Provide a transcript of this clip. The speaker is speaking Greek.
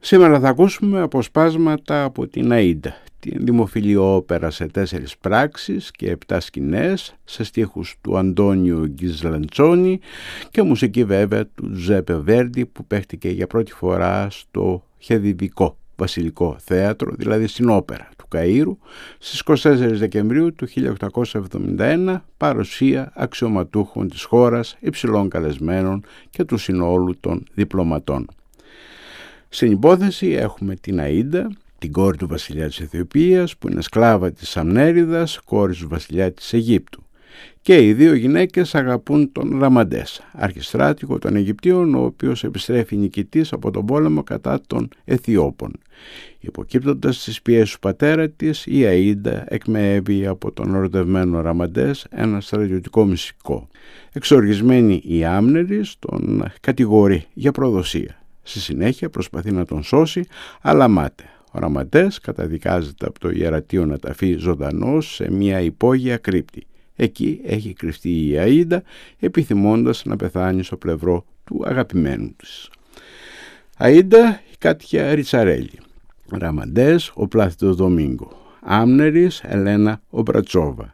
Σήμερα θα ακούσουμε αποσπάσματα από την Αΐντα, την δημοφιλή όπερα σε 4 πράξεις και 7 σκηνές, σε στίχους του Αντώνιο Γκισλαντσόνι και μουσική βέβαια του Τζουζέπε Βέρντι, που παίχτηκε για πρώτη φορά στο Χεδιβικό Βασιλικό Θέατρο, δηλαδή στην όπερα του Καΐρου, στις 24 Δεκεμβρίου του 1871, παρουσία αξιωματούχων της χώρας, υψηλών καλεσμένων και του συνόλου των διπλωματών. Στην υπόθεση έχουμε την Αΐντα, την κόρη του βασιλιά της Αιθιοπίας, που είναι σκλάβα της Σαμνέριδας, κόρη του βασιλιά της Αιγύπτου. Και οι δύο γυναίκες αγαπούν τον Ραμαντές, αρχιστράτηγο των Αιγυπτίων, ο οποίος επιστρέφει νικητής από τον πόλεμο κατά των Αιθιώπων. Υποκύπτοντας τις πιέσεις του πατέρα της, η Αΐντα εκμεύει από τον ερωτευμένο Ραμαντές ένα στρατιωτικό μυστικό. Εξοργισμένη η Άμνερης τον κατηγορεί για προδοσία. Στη συνέχεια προσπαθεί να τον σώσει, αλλά μάται. Ο Ραμαντές καταδικάζεται από το ιερατείο να ταφεί ζωντανός σε μια υπόγεια κρύπτη. Εκεί έχει κρυφτεί η Αΐντα, επιθυμώντας να πεθάνει στο πλευρό του αγαπημένου της. Αΐντα, η Κάτια Ριτσαρέλη. Ραμαντές, ο Πλάθητος Δομίνγκο. Άμνερης, Ελένα Ομπρατσόβα.